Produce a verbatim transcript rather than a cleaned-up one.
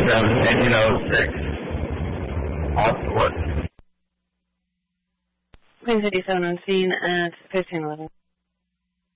seventeen oh six. Off the work. Queen fifty-seven on scene at fifteen eleven.